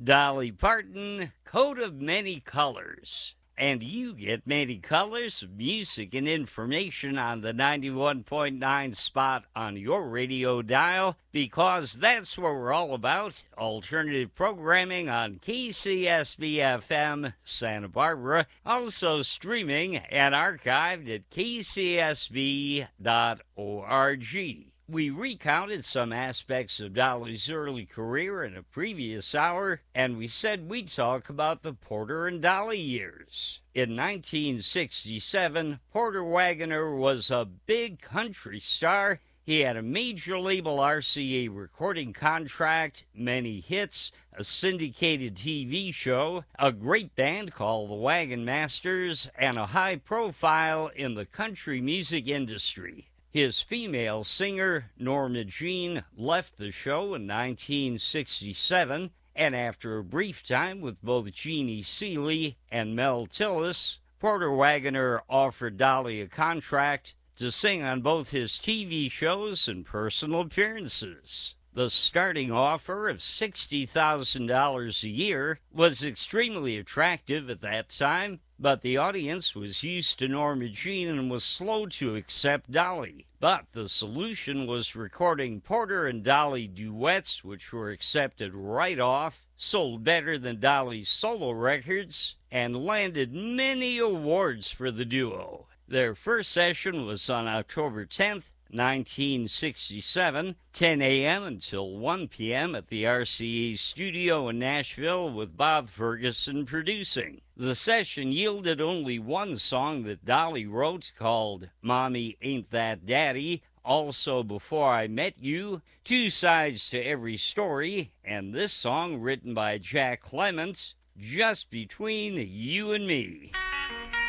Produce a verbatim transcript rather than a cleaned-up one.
Dolly Parton, Coat of Many Colors. And you get many colors of music and information on the ninety-one point nine spot on your radio dial, because that's what we're all about. Alternative programming on K C S B F M Santa Barbara, also streaming and archived at k c s b dot org. We recounted some aspects of Dolly's early career in a previous hour, and we said we'd talk about the Porter and Dolly years. In nineteen sixty-seven, Porter Wagoner was a big country star. He had a major label R C A recording contract, many hits, a syndicated T V show, a great band called the Wagon Masters, and a high profile in the country music industry. His female singer, Norma Jean, left the show in nineteen sixty-seven, and after a brief time with both Jeannie Seely and Mel Tillis, Porter Wagoner offered Dolly a contract to sing on both his T V shows and personal appearances. The starting offer of sixty thousand dollars a year was extremely attractive at that time, but the audience was used to Norma Jean and was slow to accept Dolly. But the solution was recording Porter and Dolly duets, which were accepted right off, sold better than Dolly's solo records, and landed many awards for the duo. Their first session was on October tenth, nineteen sixty-seven, ten a.m. until one p.m. at the R C A studio in Nashville with Bob Ferguson producing. The session yielded only one song that Dolly wrote called Mommy Ain't That Daddy, also Before I Met You, Two Sides to Every Story, and this song written by Jack Clements, Just Between You and Me.